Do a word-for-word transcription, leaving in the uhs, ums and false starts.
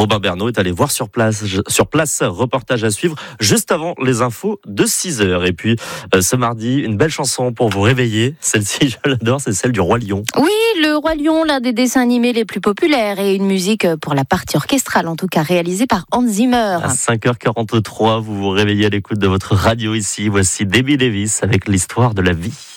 Robin Bernot est allé voir sur place. Sur place, reportage à suivre juste avant les infos de six heures. Et puis, euh, ce mardi, une belle chanson pour vous réveiller. Celle-ci, je l'adore, c'est celle du Roi Lion. Oui, le Roi Lion, l'un des dessins animés les plus populaires et une musique pour la partie orchestrale, en tout cas réalisée par Hans Zimmer. À cinq heures quarante-trois, vous vous réveillez à l'écoute de votre radio ici. Voici Debbie Davis avec l'histoire de la vie.